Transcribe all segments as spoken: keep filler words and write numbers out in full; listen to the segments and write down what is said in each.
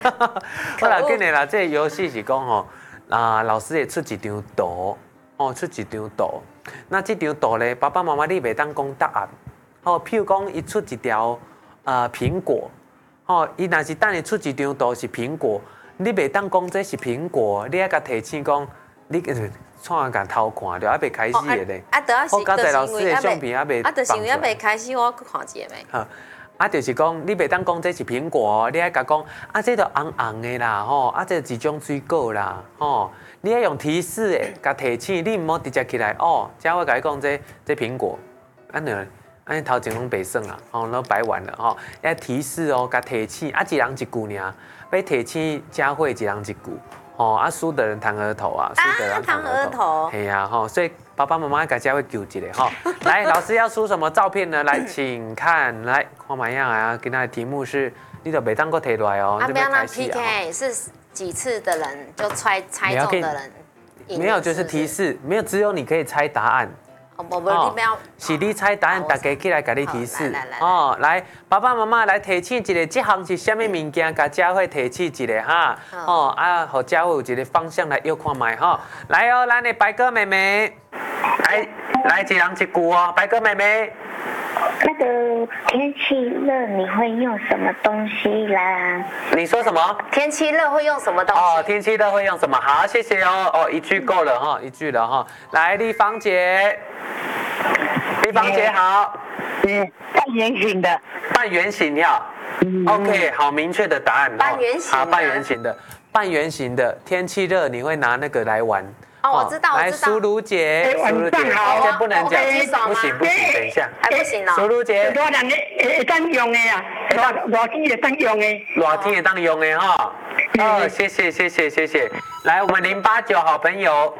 好啦，紧的啦，这个游戏是讲吼，啊，老师会出一张图，哦，出一张图。那这张图咧，爸爸妈妈你袂当讲答案。哦，譬如讲，伊出一条呃苹果，哦，伊若是等伊出一张图是苹果，你袂当讲这是苹果，你爱甲提醒讲，你创甲偷看着，还袂开始的咧。 啊，主要是， 我刚才老师的相片还袂啊，就是因为还袂开始，我去看一下没。 好，啊，就是讲你袂当讲这是苹果，你爱甲讲啊，这都红红的啦，吼，啊，这一种水果啦，吼，你爱用提示的，甲提醒，你唔好直接起来哦，才我甲你讲这这苹果，安尼。安尼头前拢白算啊，吼，拢白玩了吼。要提示哦，甲提醒啊，一人一句尔，要提醒佳慧一人一句，吼啊，输的人弹额头啊，输的人弹额头。嘿呀，吼，所以爸爸妈妈甲佳慧救一个吼。来，老师要出什么照片呢？来，请看，来看嘛样啊？今天的题目是，你就袂当个提来哦， 啊，不要让 P K 是几次的人就猜猜中的人， 没有就是提示，没有只有你可以猜答案。 哦， 是你猜答案，大家起来给你提示。哦，来，爸爸妈妈来提醒一下，这项是什么物件？甲佳慧提醒一下哈。哦，啊，互佳慧有一个方向来约看卖哈。来哦，咱的白哥妹妹，来来一人一句哦，白哥妹妹。 那个天气热，你会用什么东西啦？ 你说什么？ 天气热会用什么东西？ 哦，天气热会用什么？好，谢谢哦。哦，一句够了哈，一句了哈。来，丽芳姐，丽芳姐好。 嗯，半圆形的。 半圆形要。嗯 OK， 好明确的答案。 半圆形。 好，半圆形的，半圆形的。天气热，你会拿那个来玩。 哦，我知道， 来，苏如姐，苏如姐，先不能讲，不行不行，等一下， 还不行哦。 苏如姐， 多人会会当用的啊，热热天会当用的， 热天会当用的哈。哦，谢谢谢谢谢谢。来，我们零八九好朋友，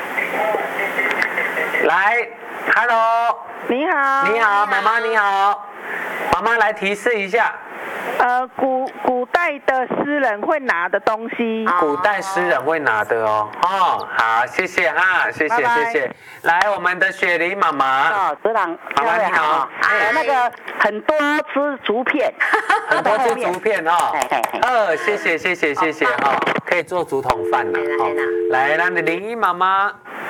来 ，Hello， 你好， 你好，妈妈你好，妈妈来提示一下。 呃，古古代的诗人会拿的东西， 古代诗人会拿的哦。哦，好，谢谢哈，谢谢谢谢。来，我们的雪梨妈妈。 哦，组长， 妈妈你好。 呃，那个很多吃竹片， 很多吃竹片哦。呃，谢谢谢谢谢谢哈，可以做竹筒饭了。好，来，咱的林依妈妈。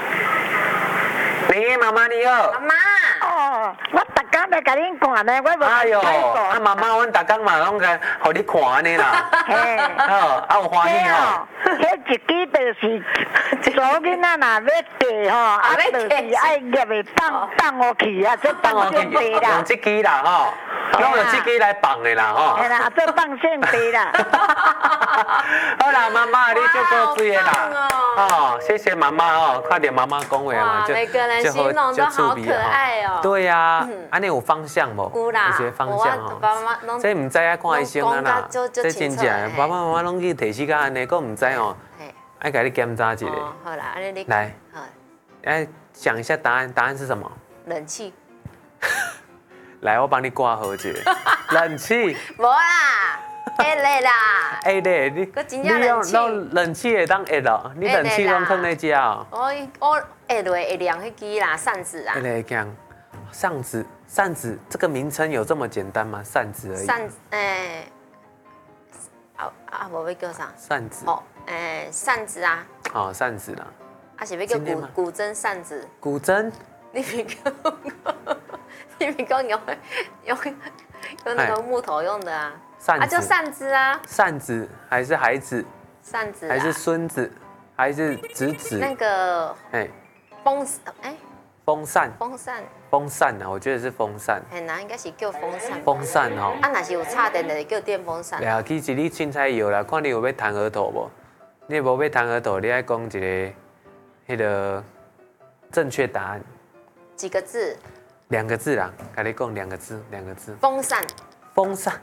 林依妈妈你好。 妈妈。 哦，我逐天在甲恁看呢，我无。 哎呦，啊妈妈，阮逐天嘛拢个，互你看安尼啦。 嘿， 哦，啊有欢喜吼。 迄一支就是做囡仔若要嫁吼，啊就是爱业的放放下去啊，这放线地啦。 用这支啦吼，用用这支来放的啦吼。 嘿啦，这放线地啦。 好啦，妈妈，你就够水的啦。哦，谢谢妈妈哦，快点妈妈讲话嘛， 就每个人形容都好可爱哦。 对呀，安尼有方向无？ 有啦， 有些方向哦。 爸爸妈妈这唔知啊，看医生啊啦。这真正，爸爸妈妈拢去提示甲安尼，佫唔知哦。爱甲你检查一下。 好啦，安尼你来，哎，想一下答案，答案是什么？ 冷气。 来，我帮你挂号一下。冷气。 无啦。会嘞啦， 会嘞，你你用用冷气会当会咯，你冷气拢放在家哦。 我我会落会亮迄支啦，扇子啊。 会嘞，讲扇子，扇子这个名称有这么简单吗？扇子而已。 扇诶，啊啊，无要叫啥？ 扇子。 哦，诶，扇子啊。 哦，扇子啦。 啊是要叫古古筝扇子。 古筝？ 你别讲，你别讲用用用那个木头用的啊。啊，就扇子啊！ 扇子还是孩子？ 扇子还是孙子？还是侄子？ 那个哎，风哎， 风扇。 风扇。 风扇啊，我觉得是风扇。 嘿，那应该是叫风扇。 风扇哦。 啊，若是有插电的，叫电风扇。 呀，其实你凊彩摇啦，看你有要弹额头无？你无要弹额头，你爱讲一个迄个正确答案。 几个字？ 两个字啦，跟你讲两个字，两个字。 风扇。 风扇。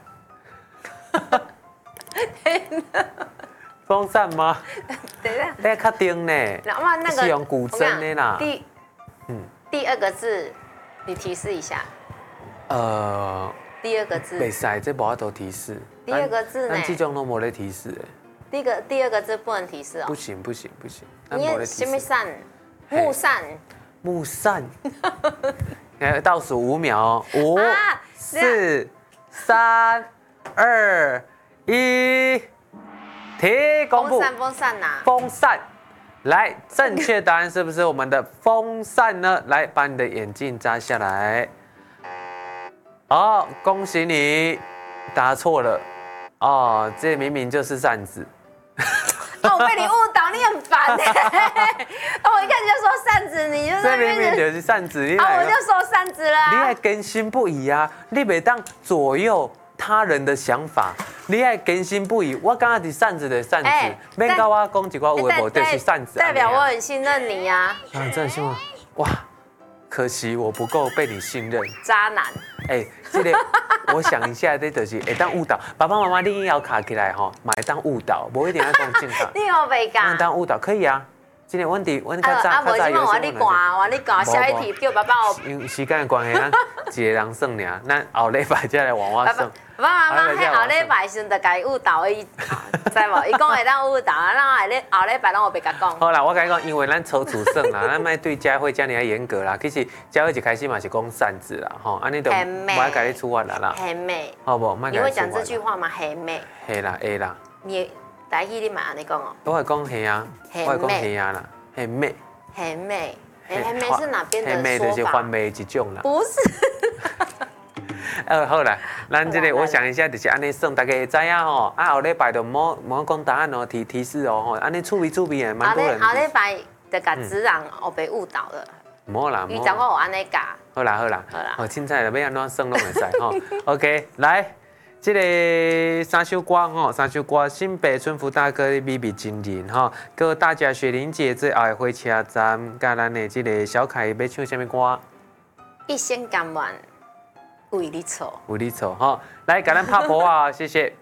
风扇吗？ 等一下， 那较定呢。 那那个是用古筝的啦。 第，嗯，第二个字，你提示一下。 呃。 第二个字。 袂使，这无法度提示。 第二个字呢？ 咱这种都无咧提示诶。 第一个第二个字不能提示哦。 不行不行不行。 你什么扇？木扇。 木扇。来倒数五秒，五、四、三。二一， 题公布。 风扇，风扇呐。 风扇。来，正确答案是不是我们的风扇呢？来，把你的眼镜摘下来。哦，恭喜你答错了。哦，这明明就是扇子。 哦，我被你误导，你很烦哎！哦，我一开始就说扇子，你就这明明就是扇子，你啊，我就说扇子啦。 你还更新不已啊？你别当左右他人的想法，你还更新不已。我刚刚是扇子的扇子，免跟我讲一句有的无就是扇子。 代表我很信任你呀。 啊，真的信任？哇，可惜我不够被你信任。 渣男。 哎，这个我想一下，这就是会当误导。爸爸妈妈，你要卡起来吼，买当误导，不一定要讲正确。 你有袂讲？ 当误导可以啊。今天问题，问较早较早有。啊，我你赶，我你赶，下一题叫爸爸。 因为时间的关系，咱一个人算尔，咱后礼拜再来换我算。 爸爸妈妈，迄后礼拜时就甲伊误导伊，知无？伊讲会当误导，咱后礼后礼拜拢有袂甲讲。 好啦，我甲你讲，因为咱抽主算啦，咱莫对佳慧遮尔严格啦。其实佳慧一开始嘛是讲扇子啦，吼，安尼就无爱甲你处罚啦啦。 很美。 好不？莫甲你处罚。 你会讲这句话吗？很美。 嘿啦，会啦。 你台语你嘛安尼讲哦？ 我会讲嘿啊，我会讲嘿啊啦，很美。 很美，很美是哪边的说法？ 很美就是番美一种啦。 不是。 呃，好啦，咱这个我想一下，就是安尼算，大家会知影吼。啊，后礼拜就莫莫讲答案哦，提提示哦，吼，安尼趣味趣味的，蛮多人。 后礼拜就甲子人我被误导了。 莫啦， 伊讲我有安尼教。 好啦好啦， 好啦， 哦，凊彩就要安怎算拢会使吼。OK， 来。这个三首歌吼，三首歌，新北春福大哥的秘密经营吼，跟大家雪玲姐最后的火车站，甲咱的这个小凯要唱什么歌？ 一生甘愿为你错， 为你错吼，来甲咱拍婆啊，谢谢。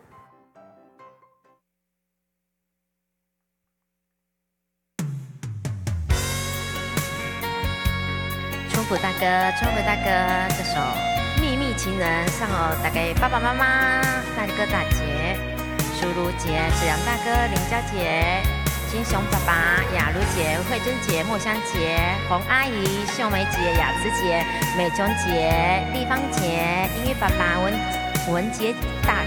春福大哥，春福大哥，这首。秘密情人送哦，大概爸爸妈妈、大哥大姐、叔如姐、子良大哥、林娇姐、金雄爸爸、雅茹姐、慧珍姐、墨香姐、洪阿姨、秀梅姐、雅慈姐、美琼姐、丽芳姐、英语爸爸、文文杰大